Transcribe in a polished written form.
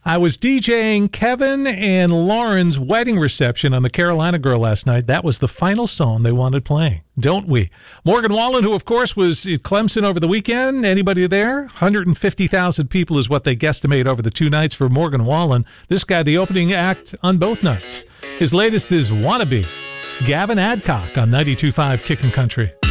I was DJing Kevin and Lauren's wedding reception on the Carolina Girl last night. That was the final song they wanted playing, don't we? Morgan Wallen, who, of course, was at Clemson over the weekend. Anybody there? 150,000 people is what they guesstimate over the 2 nights for Morgan Wallen. This guy, the opening act on both nights. His latest is Wannabe. Gavin Adcock on 92.5 Kickin' Country.